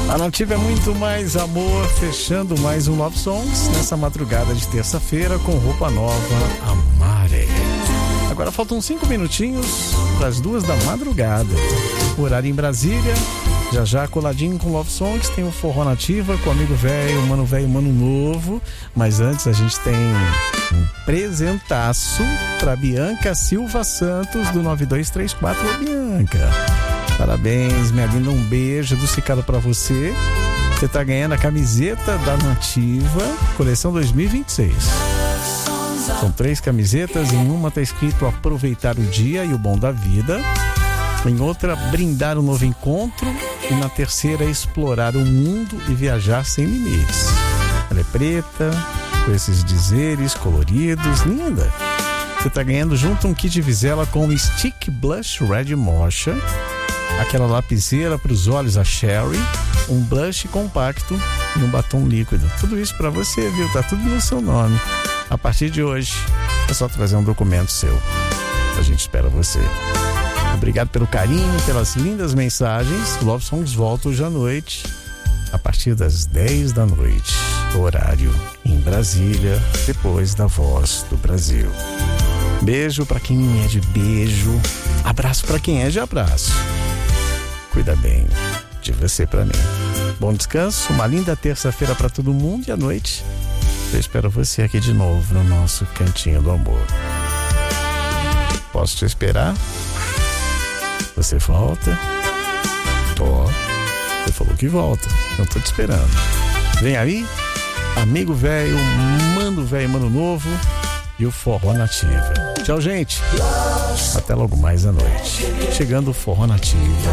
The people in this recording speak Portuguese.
A Nativa é muito mais amor, fechando mais um Love Songs nessa madrugada de terça-feira com roupa nova, Amare. Agora faltam 5 minutinhos para as 2 da madrugada. Horário em Brasília. Já já coladinho com Love Songs tem o Forró Nativa com o amigo velho, mano novo. Mas antes a gente tem um presentaço para Bianca Silva Santos do 9234. Ô, Bianca, parabéns, minha linda, um beijo do Cicado para você. Você tá ganhando a camiseta da Nativa, coleção 2026. São 3 camisetas, em uma tá escrito aproveitar o dia e o bom da vida. Em outra, brindar um novo encontro. E na terceira, explorar o mundo e viajar sem limites. Ela é preta, com esses dizeres coloridos, linda. Você tá ganhando junto um kit de Visela com Stick Blush Red Mocha, aquela lapiseira para os olhos, a Sherry, um blush compacto e um batom líquido. Tudo isso para você, viu? Tá tudo no seu nome. A partir de hoje, é só trazer um documento seu. A gente espera você. Obrigado pelo carinho, pelas lindas mensagens. Love Songs volta hoje à noite, a partir das 10 da noite. Horário em Brasília, depois da Voz do Brasil. Beijo pra quem é de beijo. Abraço pra quem é de abraço. Cuida bem de você pra mim. Bom descanso, uma linda terça-feira pra todo mundo. E à noite eu espero você aqui de novo no nosso Cantinho do Amor. Posso te esperar? Você volta? Você falou que volta. Eu tô te esperando. Vem aí, amigo velho, mano novo e o Forró Nativa. Tchau, gente. Até logo mais à noite. Chegando o Forró Nativa.